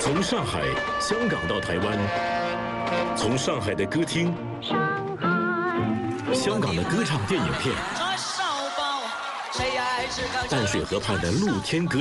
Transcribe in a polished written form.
从上海、香港到台湾，从上海的歌厅、香港的歌唱电影片，淡水河畔的露天歌。